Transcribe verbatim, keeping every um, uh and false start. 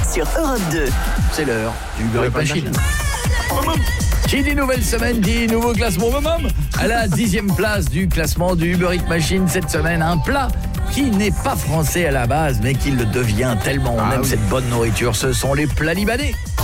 sur Europe deux. C'est l'heure du Uber Eats Machine. Machine. Qui dit nouvelle semaine dit nouveau classement. Maman, à la dixième place du classement du Uber Eats Machine cette semaine, un plat qui n'est pas français à la base, mais qui le devient tellement on Ah aime oui. cette bonne nourriture. Ce sont les plats libanais.